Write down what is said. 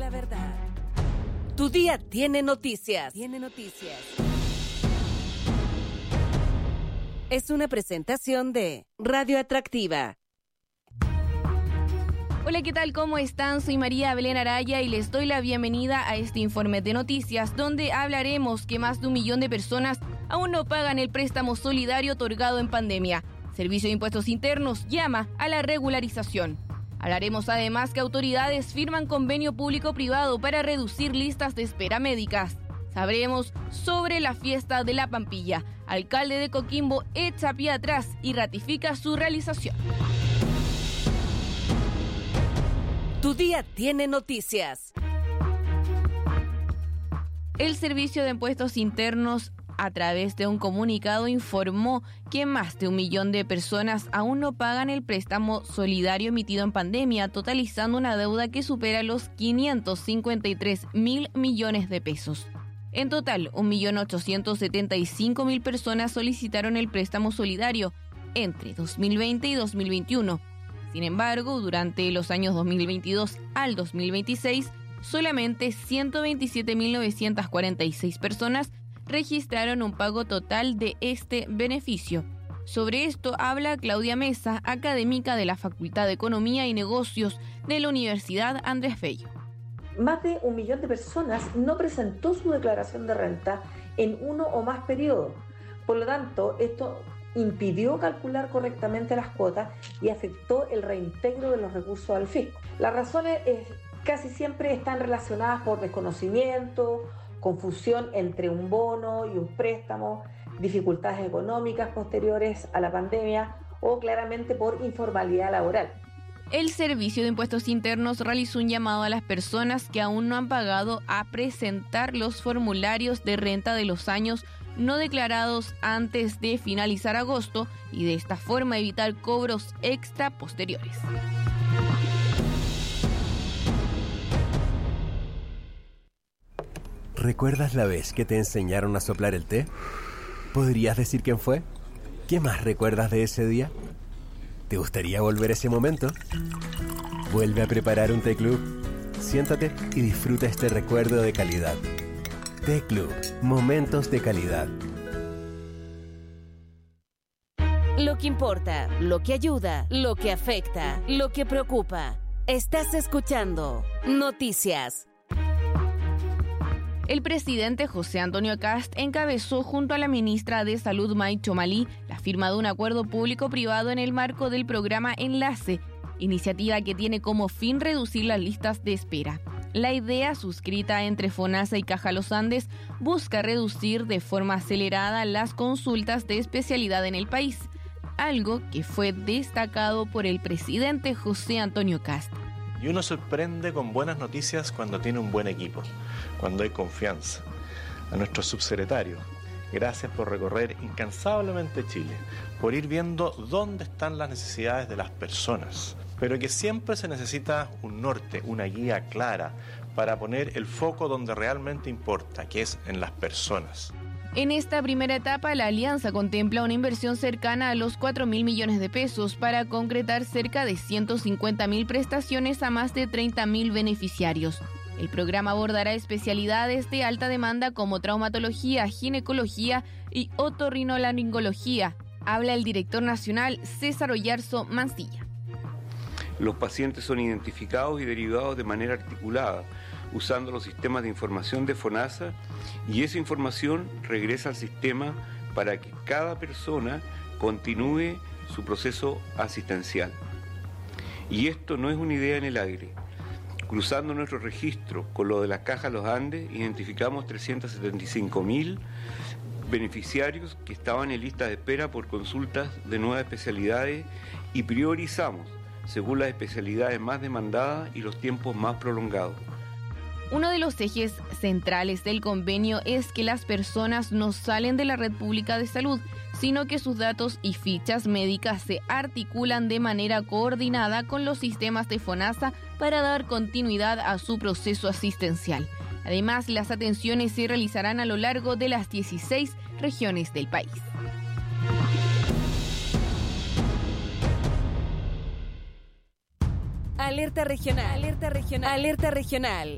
la verdad. Tu día tiene noticias. Es una presentación de Radio Atractiva. Hola, ¿qué tal? ¿Cómo están? Soy María Belén Araya y les doy la bienvenida a este informe de noticias donde hablaremos que más de 1 millón de personas aún no pagan el préstamo solidario otorgado en pandemia. Servicio de Impuestos Internos llama a la regularización. Hablaremos además que autoridades firman convenio público-privado para reducir listas de espera médicas. Sabremos sobre la fiesta de la Pampilla. Alcalde de Coquimbo echa pie atrás y ratifica su realización. Tu día tiene noticias. El Servicio de Impuestos Internos, a través de un comunicado, informó que más de 1 millón de personas aún no pagan el préstamo solidario emitido en pandemia, totalizando una deuda que supera los 553.000 millones de pesos. En total, 1.875.000 personas solicitaron el préstamo solidario entre 2020 y 2021. Sin embargo, durante los años 2022 al 2026, solamente 127.946 personas registraron un pago total de este beneficio. Sobre esto habla Claudia Mesa, académica de la Facultad de Economía y Negocios de la Universidad Andrés Bello. Más de 1 millón de personas no presentó su declaración de renta en uno o más periodos. Por lo tanto, esto impidió calcular correctamente las cuotas y afectó el reintegro de los recursos al fisco. Las razones casi siempre están relacionadas por desconocimiento, confusión entre un bono y un préstamo, dificultades económicas posteriores a la pandemia o claramente por informalidad laboral. El Servicio de Impuestos Internos realizó un llamado a las personas que aún no han pagado a presentar los formularios de renta de los años no declarados antes de finalizar agosto y de esta forma evitar cobros extra posteriores. ¿Recuerdas la vez que te enseñaron a soplar el té? ¿Podrías decir quién fue? ¿Qué más recuerdas de ese día? ¿Te gustaría volver a ese momento? Vuelve a preparar un té club. Siéntate y disfruta este recuerdo de calidad. Té Club, momentos de calidad. Lo que importa, lo que ayuda, lo que afecta, lo que preocupa. Estás escuchando Noticias. El presidente José Antonio Kast encabezó junto a la ministra de Salud May Chomalí la firma de un acuerdo público-privado en el marco del programa Enlace, iniciativa que tiene como fin reducir las listas de espera. La idea, suscrita entre FONASA y Caja Los Andes, busca reducir de forma acelerada las consultas de especialidad en el país, algo que fue destacado por el presidente José Antonio Kast. Y uno sorprende con buenas noticias cuando tiene un buen equipo, cuando hay confianza. A nuestro subsecretario, gracias por recorrer incansablemente Chile, por ir viendo dónde están las necesidades de las personas, pero que siempre se necesita un norte, una guía clara para poner el foco donde realmente importa, que es en las personas. En esta primera etapa, la alianza contempla una inversión cercana a los 4.000 millones de pesos para concretar cerca de 150.000 prestaciones a más de 30.000 beneficiarios. El programa abordará especialidades de alta demanda como traumatología, ginecología y otorrinolaringología. Habla el director nacional César Oyarzo Mancilla. Los pacientes son identificados y derivados de manera articulada, usando los sistemas de información de FONASA, y esa información regresa al sistema para que cada persona continúe su proceso asistencial. Y esto no es una idea en el aire. Cruzando nuestro registro con lo de la Caja Los Andes, identificamos 375.000 beneficiarios que estaban en lista de espera por consultas de nuevas especialidades y priorizamos según las especialidades más demandadas y los tiempos más prolongados. Uno de los ejes centrales del convenio es que las personas no salen de la red pública de salud, sino que sus datos y fichas médicas se articulan de manera coordinada con los sistemas de FONASA para dar continuidad a su proceso asistencial. Además, las atenciones se realizarán a lo largo de las 16 regiones del país. Alerta regional, alerta regional, alerta regional.